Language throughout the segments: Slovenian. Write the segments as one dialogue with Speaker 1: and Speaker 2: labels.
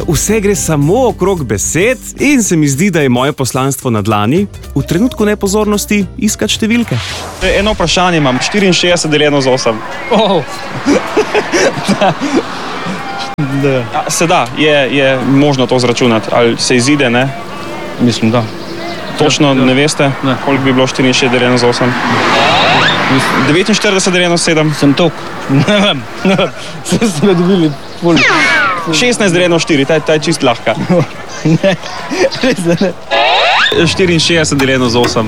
Speaker 1: Vse gre samo okrog besed in se mi zdi, da je moje poslanstvo na dlani v trenutku nepozornosti iskati številke.
Speaker 2: Eno vprašanje imam, 64 deljeno z 8.
Speaker 3: Oh.
Speaker 2: Se da, je možno to zračunati, ali se izide, ne?
Speaker 3: Mislim, da.
Speaker 2: Točno ne veste,
Speaker 3: Ne.
Speaker 2: koliko bi bilo 64 deljeno z 8? 49 deljeno z 7?
Speaker 3: Sem tok. Ne vem. Vse ste me dobili ful.
Speaker 2: 16 deljeno z 4, ta je čist lahka.
Speaker 3: Ne, res da ne.
Speaker 2: 64 deljeno z 8.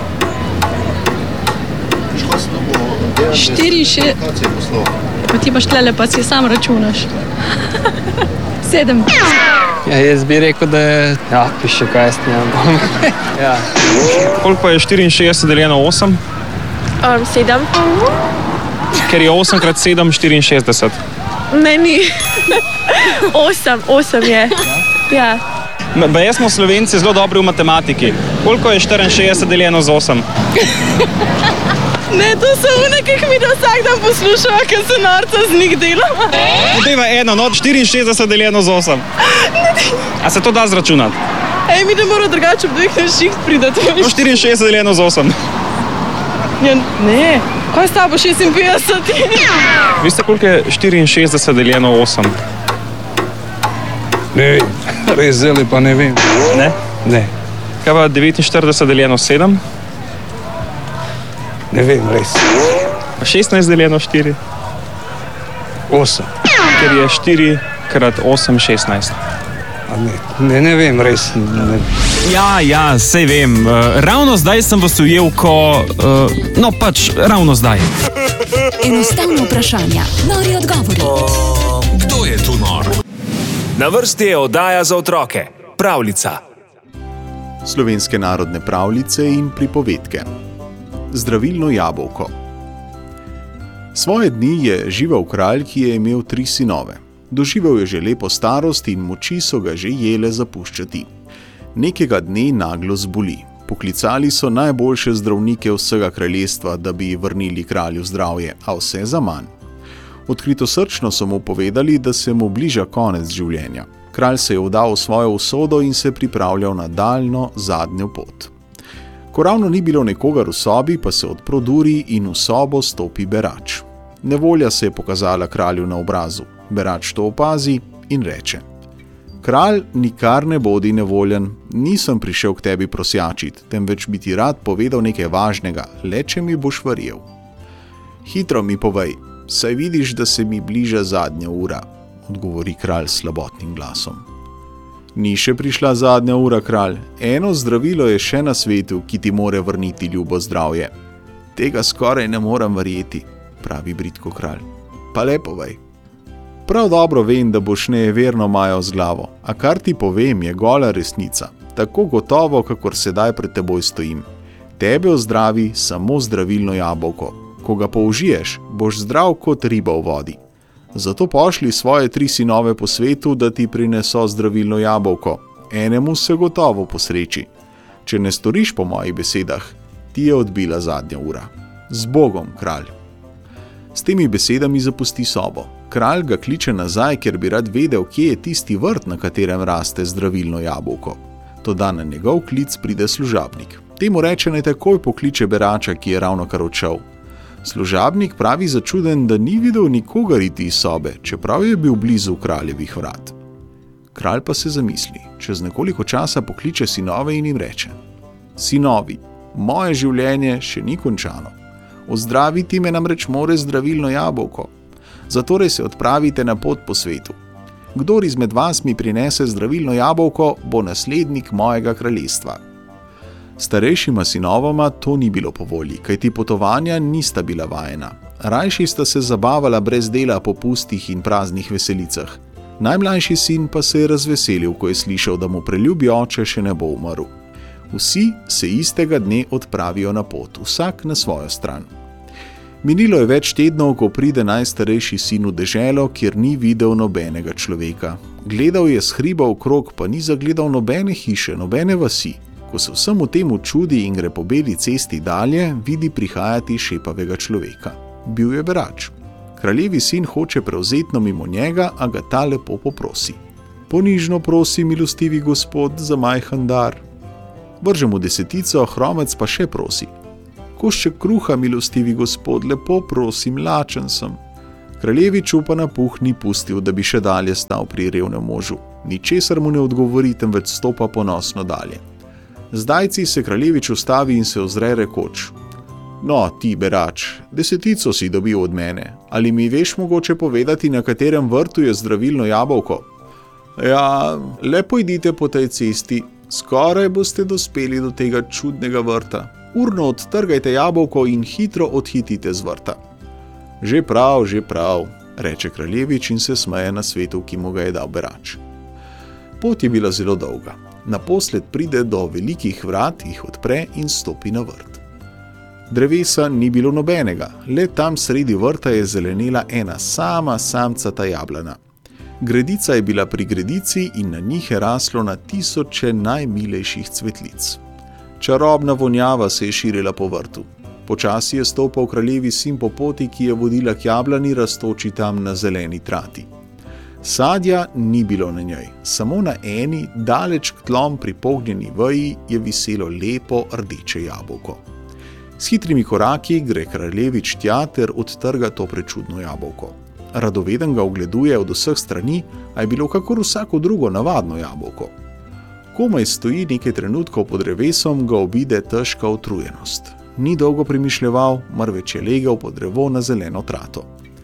Speaker 4: 4, pa ti baš tlele, pa si sam računaš. 7.
Speaker 3: Ja, jaz bi rekel, da je... Ja, piše kasneje. Ja.
Speaker 2: Koliko je 64 deljeno 8?
Speaker 5: 7.
Speaker 2: Ker je 8 krat 7, 64.
Speaker 5: Ne, ni. 8 je. Ja.
Speaker 2: Jaz smo Slovenci zelo dobri v matematiki. Koliko je 64 deljeno z 8?
Speaker 5: Ne, to so one, ki mi da vsak dan poslušava, ker se norca z njih delava.
Speaker 2: Podeva eno, 64 deljeno z 8. A se to da zračunati?
Speaker 5: Ej, mi da mora drugače ob dveh naših pridati.
Speaker 2: 64 deljeno z 8.
Speaker 5: Ja, ne, kaj s tabo 56?
Speaker 2: Veste, koliko je 64 deljeno 8?
Speaker 6: Ne vem, res zeli pa ne vem.
Speaker 2: Ne?
Speaker 6: Ne,
Speaker 2: Kaj pa 49 deljeno 7?
Speaker 6: ne vem, res.
Speaker 2: Pa 16 deljeno 4?
Speaker 6: 8.
Speaker 2: Ker je 4 krat 8, 16.
Speaker 6: A ne vem, res. Ne.
Speaker 1: Ja, sej vem. Ravno zdaj sem vas ujel, ravno zdaj.
Speaker 7: Enostavno vprašanja, nori odgovori.
Speaker 8: Kdo je tu nor? Na vrsti je oddaja za otroke, Pravljica.
Speaker 9: Slovenske narodne pravljice in pripovedke. Zdravilno jabolko. Svoje dni je živel kralj, ki je imel 3 sinove. Doživel je že lepo starost in moči so ga že jele zapuščati. Nekega dne naglo zboli. Poklicali so najboljše zdravnike vsega kraljestva, da bi vrnili kralju zdravje, a vse zaman. Odkritosrčno so mu povedali, da se mu bliža konec življenja. Kralj se je vdal v svojo usodo in se pripravljal na daljno zadnjo pot. Ko ravno ni bilo nikogar v sobi, pa se odpro duri in v sobo stopi berač. Nevolja se je pokazala kralju na obrazu. Berač to opazi in reče: Kralj, nikar ne bodi nevoljen, nisem prišel k tebi prosjačit, temveč bi ti rad povedal nekaj važnega, le če mi boš verjel. Hitro mi povej, saj vidiš, da se mi bliža zadnja ura, odgovori kralj s slabotnim glasom. Ni še prišla zadnja ura, kralj, eno zdravilo je še na svetu, ki ti more vrniti ljubo zdravje. Tega skoraj ne moram verjeti, pravi bridko kralj. Pa le povej. Prav dobro vem, da boš nejeverno majal z glavo, a kar ti povem je gola resnica, tako gotovo, kakor sedaj pred teboj stojim. Tebe ozdravi samo zdravilno jabolko. Ko ga použiješ, boš zdrav kot riba v vodi. Zato pošli svoje 3 sinove po svetu, da ti prineso zdravilno jabolko. Enemu se gotovo posreči. Če ne storiš po mojih besedah, ti je odbila zadnja ura. Z Bogom, kralj. S temi besedami zapusti sobo. Kralj ga kliče nazaj, ker bi rad vedel, kje je tisti vrt, na katerem raste zdravilno jabolko. Toda na njegov klic pride služabnik. Temu reče, naj takoj pokliče berača, ki je ravnokar odšel. Služabnik pravi začuden, da ni videl nikogar iti iz sobe, čeprav je bil blizu kraljevih vrat. Kralj pa se zamisli, čez nekoliko časa pokliče sinove in jim reče: Sinovi, moje življenje še ni končano. Ozdraviti me namreč more zdravilno jabolko. Zatorej se odpravite na pot po svetu. Kdor izmed vas mi prinese zdravilno jabolko, bo naslednik mojega kraljestva. Starejšima sinovoma to ni bilo po volji, kajti potovanja nista bila vajena. Rajši sta se zabavala brez dela po pustih in praznih veselicah. Najmlajši sin pa se je razveselil, ko je slišal, da mu preljubi oče še ne bo umrl. Vsi se istega dne odpravijo na pot, vsak na svojo stran. Minilo je več tednov, ko pride najstarejši sin v deželo, kjer ni videl nobenega človeka. Gledal je s hriba okrog, pa ni zagledal nobene hiše, nobene vasi. Ko se vsemu temu čudi in gre po beli cesti dalje, vidi prihajati šepavega človeka. Bil je berač. Kraljevi sin hoče prevzetno mimo njega, a ga ta lepo poprosi. Ponižno prosi, milostivi gospod, za majhen dar. Vrže mu 10, hromec pa še prosi. Košček kruha, milostivi gospod, lepo prosim, lačen sem. Kraljeviču pa napuh ni pustil, da bi še dalje stal pri revnem možu. Ničesar mu ne odgovori, temveč stopa ponosno dalje. Zdajci se kraljevič ustavi in se ozre rekoč: No, ti berač, 10 si dobil od mene. Ali mi veš mogoče povedati, na katerem vrtu je zdravilno jabolko? Ja, le pojdite po tej cesti, skoraj boste dospeli do tega čudnega vrta. Urno odtrgajte jabolko in hitro odhitite z vrta. Že prav, reče kraljevič in se smeje na svetu, ki mu ga je dal berač. Pot je bila zelo dolga. Naposled pride do velikih vrat, jih odpre in stopi na vrt. Drevesa ni bilo nobenega, le tam sredi vrta je zelenela ena sama samcata jablana. Gredica je bila pri gredici in na njih je raslo na 1000 najmilejših cvetlic. Čarobna vonjava se je širila po vrtu. Počasi je stopal kraljevi sin po poti, ki je vodila k jablani, rastoči tam na zeleni trati. Sadja ni bilo na njej, samo na eni, daleč k tlom pripognjeni veji, je viselo lepo rdeče jabolko. S hitrimi koraki gre kraljevič tja ter odtrga to prečudno jabolko. Radoveden ga ogleduje od vseh strani, a je bilo kakor vsako drugo navadno jabolko. Komaj stoji nekaj trenutkov pod drevesom, ga obide težka utrujenost. Ni dolgo premišljeval, marveč je legel pod drevo na zeleno trato.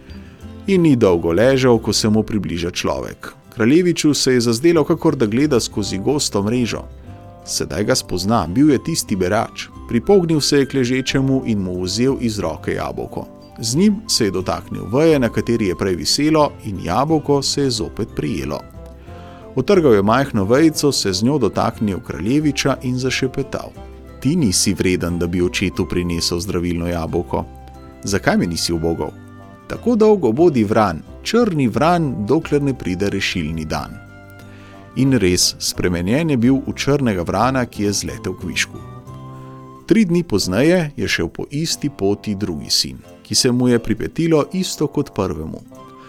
Speaker 9: In ni dolgo ležal, ko se mu približa človek. Kraljeviču se je zazdelo, kakor da gleda skozi gosto mrežo. Sedaj ga spozna, bil je tisti berač. Pripognil se je k ležečemu in mu vzel iz roke jabolko. Z njim se je dotaknil veje, na kateri je prej viselo, in jabolko se je zopet prijelo. Otrgal je majhno vejico, se z njo dotaknil kraljeviča in zašepetal: Ti nisi vreden, da bi očetu prinesel zdravilno jabolko. Zakaj me nisi ubogal? Tako dolgo bodi vran, črni vran, dokler ne pride rešilni dan. In res, spremenjen je bil v črnega vrana, ki je zletel k višku. 3 dni pozneje je šel po isti poti drugi sin, ki se mu je pripetilo isto kot prvemu.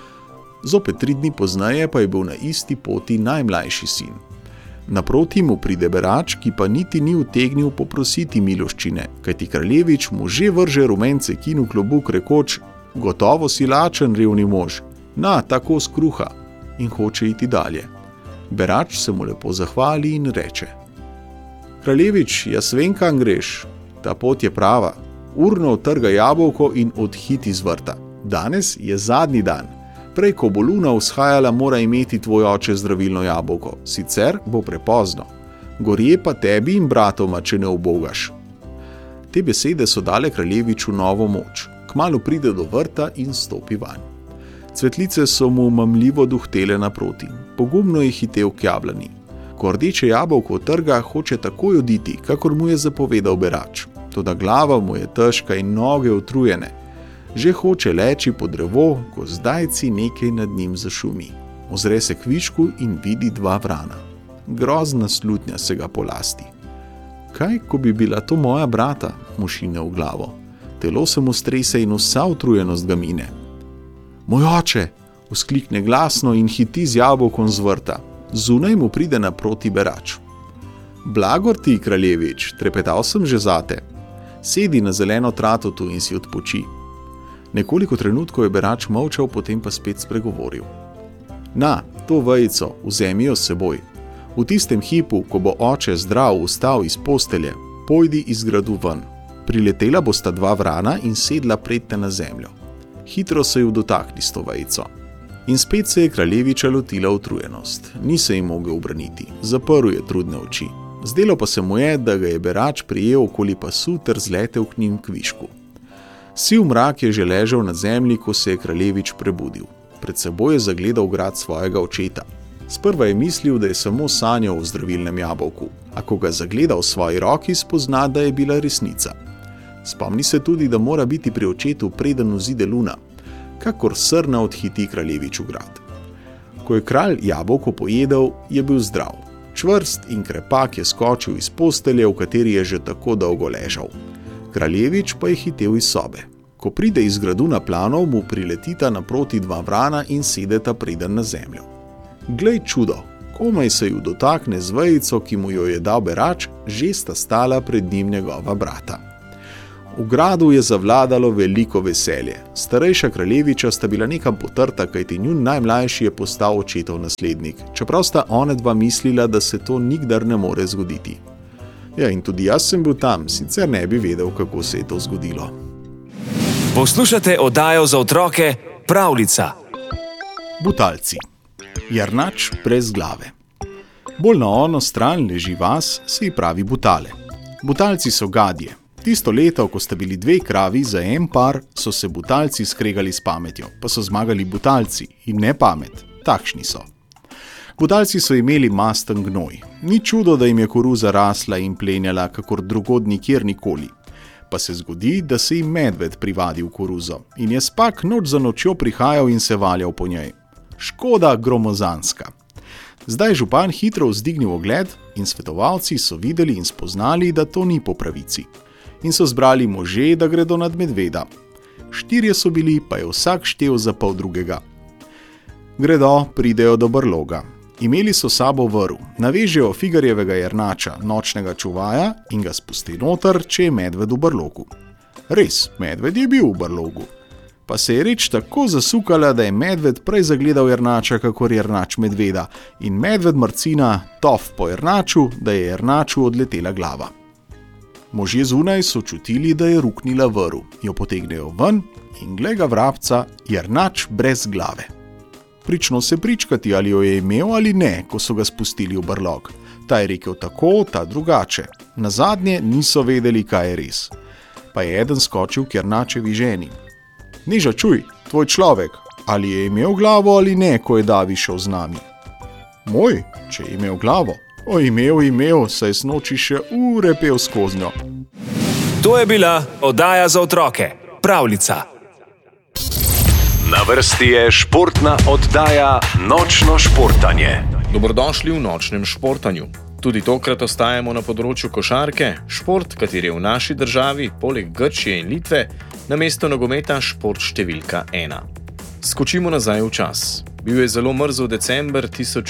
Speaker 9: Zopet 3 dni pozneje pa je bil na isti poti najmlajši sin. Naproti mu pride berač, ki pa niti ni utegnil poprositi miloščine, kajti kraljevič mu že vrže rumence kin v klobuk rekoč: Gotovo si lačen, revni mož, na, tako skruha, in hoče iti dalje. Berač se mu lepo zahvali in reče: Kraljevič, jaz vem, kam greš, ta pot je prava, urno odtrga jabolko in odhiti z vrta. Danes je zadnji dan. Prej, ko bo luna vzhajala, mora imeti tvoj oče zdravilno jabolko, sicer bo prepozno. Gorje pa tebi in bratoma, če ne ubogaš. Te besede so dale kraljeviču novo moč. Kmalu pride do vrta in stopi vanj. Cvetlice so mu mamljivo duhtele naproti. Pogumno je hitel k jablani. Ko rdeče jabolko odtrga, hoče takoj oditi, kakor mu je zapovedal berač. Toda glava mu je težka in noge utrujene. Že hoče leči pod drevo, ko zdajci nekaj nad njim zašumi. Ozre se k višku in vidi 2 vrana. Grozna slutnja se ga polasti. Kaj, ko bi bila to moja brata, mu šine v glavo. Telo se mu strese in vsa utrujenost ga mine. Moj oče, vzklikne glasno in hiti z jabolkom z vrta. Zunaj mu pride naproti berač. Blagor ti, kraljevič, trepetal sem že zate. Sedi na zeleno trato tu in si odpoči. Nekoliko trenutkov je berač molčal, potem pa spet spregovoril. Na, to vejico, vzemi jo s seboj. V tistem hipu, ko bo oče zdrav vstal iz postelje, pojdi iz gradu ven. Priletela bosta 2 vrana in sedla predte na zemljo. Hitro se ju dotakni s to vejico. In spet se je kraljeviča lotila utrujenost. Ni se ji mogel ubraniti, zaprl je trudne oči. Zdelo pa se mu je, da ga je berač prijel okoli pasu ter zletel k njim k višku. Siv mrak je že ležal na zemlji, ko se je kraljevič prebudil. Pred seboj je zagledal grad svojega očeta. Sprva je mislil, da je samo sanjal o zdravilnem jabolku, a ko ga zagleda v svoji roki, spozna, da je bila resnica. Spomni se tudi, da mora biti pri očetu, preden vzide luna, kakor srna odhiti kraljevič v grad. Ko je kralj jabolko pojedel, je bil zdrav. Čvrst in krepak je skočil iz postelje, v kateri je že tako dolgo ležal. Kraljevič pa je hitel iz sobe. Ko pride iz gradu na planov, mu priletita naproti 2 vrana in sedeta preden na zemljo. Glej čudo, Komaj se ju dotakne z vejico, ki mu jo je dal berač, že sta stala pred njim njegova brata. V gradu je zavladalo veliko veselje. Starejša kraljeviča sta bila nekam potrta, kajti njun najmlajši je postal očetov naslednik, čeprav sta one dva mislila, da se to nikdar ne more zgoditi. Ja, in tudi jaz sem bil tam, sicer ne bi vedel, kako se je to zgodilo.
Speaker 8: Poslušate oddajo za otroke Pravljica.
Speaker 9: Butalci. Jernač brez glave. Bolj na ono stran leži vas, se ji pravi Butale. Butalci so gadje. Tisto leto, ko sta bili dve kravi za en par, so se Butalci skregali s pametjo, pa so zmagali Butalci in ne pamet. Takšni so. Butalci so imeli masten gnoj. Ni čudo, da jim je koruza rasla in plenjala, kakor drugod nikjer nikoli. Pa se zgodi, da se jim medved privadi v koruzo in je spak noč za nočjo prihajal in se valjal po njej. Škoda gromozanska. Zdaj župan hitro vzdignil ogled in svetovalci so videli in spoznali, da to ni po pravici. In so zbrali može, da gredo nad medveda. 4 so bili, pa je vsak štel za pol drugega. Gredo, pridejo do brloga. Imeli so sabo vrv, navežejo Figarjevega jernača, nočnega čuvaja, in ga spusti noter, če je medved v brlogu. Res, medved je bil v brlogu. Pa se je reč tako zasukala, da je medved prej zagledal jernača, kakor jernač medveda, in medved mrcina tof po jernaču, da je jernaču odletela glava. Možje zunaj so čutili, da je ruknila vrv, jo potegnejo ven in glej ga vrabca, jernač brez glave. Prično se pričkati, ali jo je imel ali ne, ko so ga spustili v brlog. Ta je rekel tako, ta drugače. Nazadnje niso vedeli, kaj je res. Pa je eden skočil k jernačevi ženi. Neža, čuj, tvoj človek, ali je imel glavo ali ne, ko je Davi šel z nami? Moj, če je imel glavo. O, imel, saj snoči še ure pel skoznjo.
Speaker 8: To je bila oddaja za otroke Pravljica. Na vrsti je športna oddaja Nočno športanje.
Speaker 10: Dobrodošli v Nočnem športanju. Tudi tokrat ostajamo na področju košarke, šport, kateri je v naši državi, poleg Grčije in Litve, namesto nogometa šport številka 1. Skočimo nazaj v čas. Bil je zelo mrzel december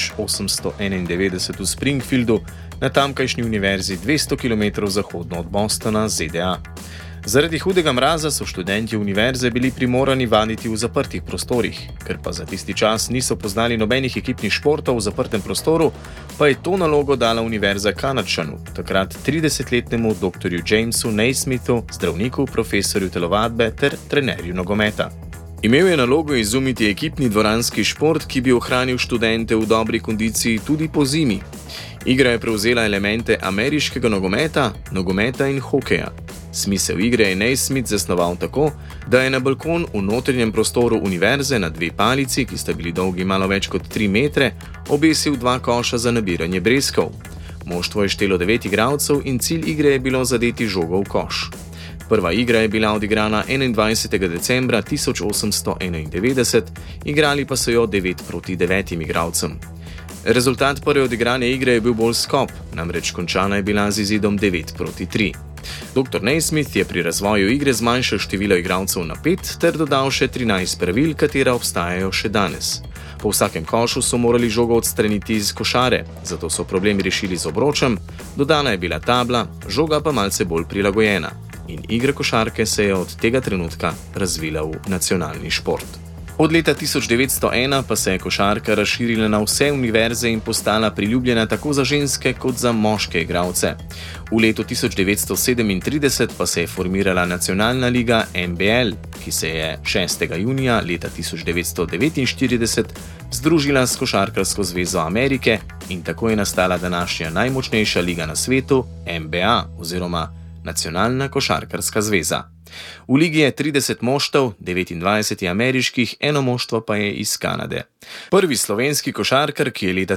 Speaker 10: 1891 v Springfieldu, na tamkajšnji univerzi 200 km zahodno od Bostona, ZDA. Zaradi hudega mraza so študenti univerze bili primorani vaditi v zaprtih prostorih, ker pa za tisti čas niso poznali nobenih ekipnih športov v zaprtem prostoru, pa je to nalogo dala univerza Kanadčanu, takrat 30-letnemu dr. Jamesu Naismithu, zdravniku, profesorju telovadbe ter trenerju nogometa. Imel je nalogo izumiti ekipni dvoranski šport, ki bi ohranil študente v dobri kondiciji tudi po zimi. Igra je prevzela elemente ameriškega nogometa in hokeja. Smisel igre je Naismith zasnoval tako, da je na balkon v notranjem prostoru univerze na 2 palici, ki sta bili dolgi malo več kot 3 metre, obesil 2 koša za nabiranje breskov. Moštvo je štelo 9 igralcev in cilj igre je bilo zadeti žogo v koš. Prva igra je bila odigrana 21. decembra 1891, igrali pa so jo 9 proti 9 igralcem. Rezultat prve odigrane igre je bil bolj skop, namreč končana je bila z izidom 9 proti 3. Dr. Naismith je pri razvoju igre zmanjšal število igralcev na 5 ter dodal še 13 pravil, katera obstajajo še danes. Po vsakem košu so morali žogo odstraniti iz košare, zato so problem rešili z obročem, dodana je bila tabla, žoga pa malce bolj prilagojena. In igra košarke se je od tega trenutka razvila v nacionalni šport. Od leta 1901 pa se je košarka razširila na vse univerze in postala priljubljena tako za ženske kot za moške igralce. V letu 1937 pa se je formirala nacionalna liga NBL, ki se je 6. junija leta 1949 združila s Košarkarsko zvezo Amerike in tako je nastala današnja najmočnejša liga na svetu, NBA oziroma Nacionalna košarkarska zveza. V ligi je 30 moštev, 29 je ameriških, eno moštvo pa je iz Kanade. Prvi slovenski košarkar, ki je leta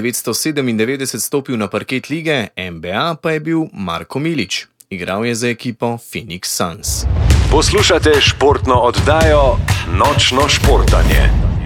Speaker 10: 1997 stopil na parket lige NBA, pa je bil Marko Milić. Igral je za ekipo Phoenix Suns.
Speaker 8: Poslušate športno oddajo Nočno športanje.